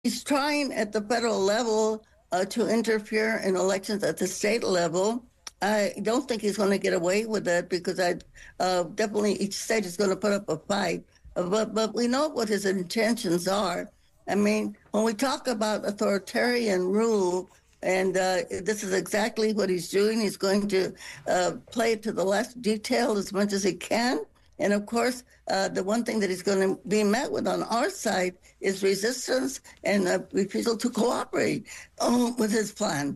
He's trying at the federal level to interfere in elections at the state level. I don't think he's going to get away with that because I definitely each state is going to put up a fight. But we know what his intentions are. I mean, when we talk about authoritarian rule, and this is exactly what he's doing. He's going to play it to the last detail as much as he can. And of course, the one thing that he's going to be met with on our side is resistance and refusal to cooperate with his plan.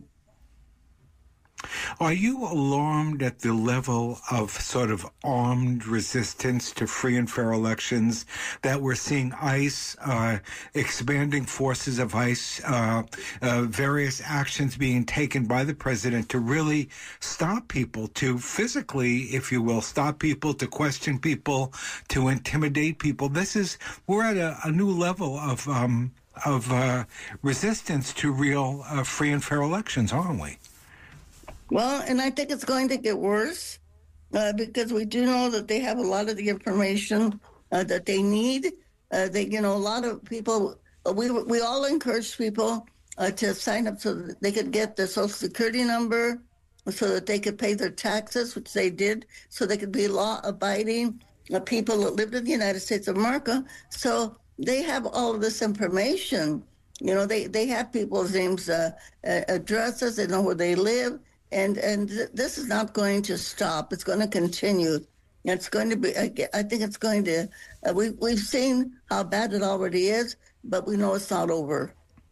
Are you alarmed at the level of sort of armed resistance to free and fair elections that we're seeing? ICE, expanding forces of ICE, various actions being taken by the president to really stop people, to physically, if you will, stop people, to question people, to intimidate people. We're at a new level of resistance to real free and fair elections, aren't we? Well, and I think it's going to get worse because we do know that they have a lot of the information that they need. A lot of people, we all encourage people to sign up so that they could get their Social Security number, so that they could pay their taxes, which they did, so they could be law-abiding people that lived in the United States of America. So they have all of this information. They have people's names, addresses, they know where they live. And this is not going to stop. It's going to continue. It's going to be, I think it's going to, we've seen how bad it already is, but we know it's not over.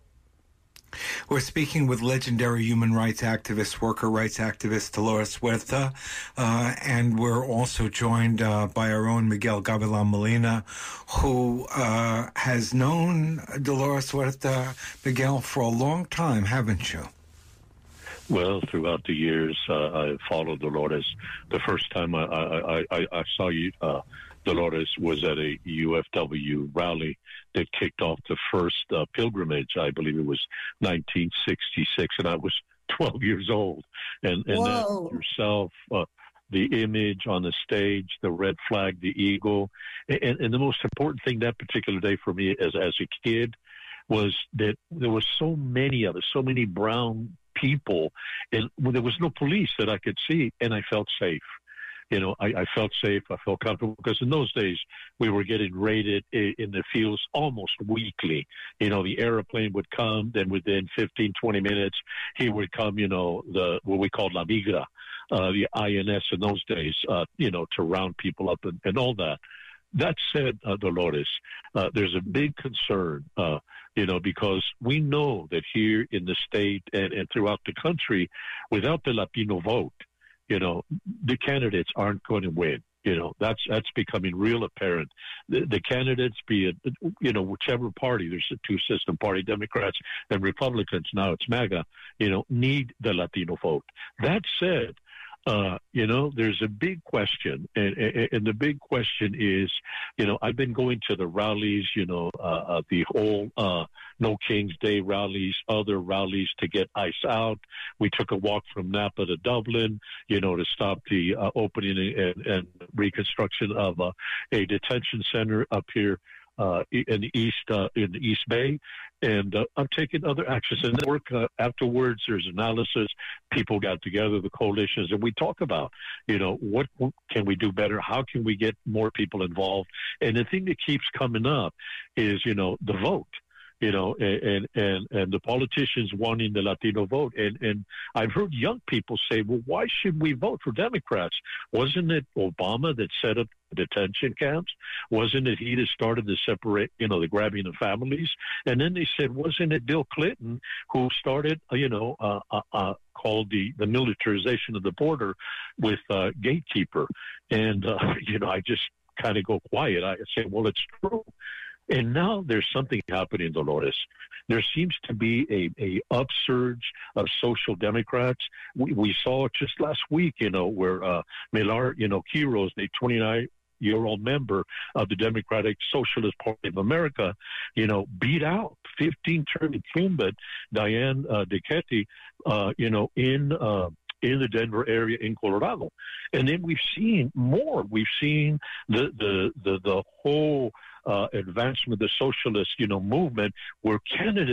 We're speaking with legendary human rights activist, worker rights activist Dolores Huerta, and we're also joined by our own Miguel Gavilan Molina, who has known Dolores Huerta, Miguel, for a long time, haven't you? Well, throughout the years, I followed Dolores. The first time I saw you, Dolores, was at a UFW rally that kicked off the first pilgrimage. I believe it was 1966, and I was 12 years old. And that yourself, the image on the stage, the red flag, the eagle, and the most important thing that particular day for me as a kid was that there were so many of us, so many brown people, and there was no police that I could see, and I felt safe. I felt safe. I felt comfortable because in those days we were getting raided in the fields almost weekly. The airplane would come, then within 15, 20 minutes, he would come, what we called La Migra, the INS in those days, to round people up and all that. That said, Dolores, there's a big concern, because we know that here in the state and throughout the country, without the Latino vote, the candidates aren't going to win. That's becoming real apparent. The candidates, be it, whichever party, there's a two-system party, Democrats and Republicans, now it's MAGA, need the Latino vote. That said, there's a big question, and the big question is, I've been going to the rallies, the whole No Kings Day rallies, other rallies to get ICE out. We took a walk from Napa to Dublin, to stop the opening and reconstruction of a detention center up here in the East Bay, and I'm taking other actions. And work afterwards, there's analysis. People got together, the coalitions, and we talk about, what can we do better? How can we get more people involved? And the thing that keeps coming up is, the vote. And the politicians wanting the Latino vote. And I've heard young people say, well, why should we vote for Democrats? Wasn't it Obama that set up detention camps? Wasn't it he that started to separate, the grabbing of families? And then they said, wasn't it Bill Clinton who started, called the militarization of the border with Gatekeeper? And, I just kind of go quiet. I say, well, it's true. And now there's something happening, Dolores. There seems to be a upsurge of social democrats. We saw just last week, where Millar, Quiros, the 29-year-old member of the Democratic Socialist Party of America, beat out 15-term incumbent Diane DeKetty, in the Denver area in Colorado. And then we've seen more. We've seen the whole advancement of the socialist, movement, where candidates